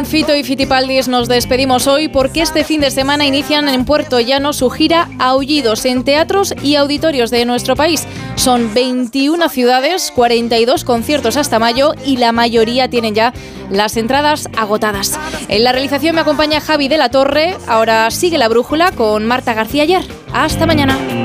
Con Fito y Fitipaldis nos despedimos hoy porque este fin de semana inician en Puerto Llano su gira Aullidos en teatros y auditorios de nuestro país. Son 21 ciudades, 42 conciertos hasta mayo y la mayoría tienen ya las entradas agotadas. En la realización me acompaña Javi de la Torre. Ahora sigue La Brújula con Marta García Ayer. Hasta mañana.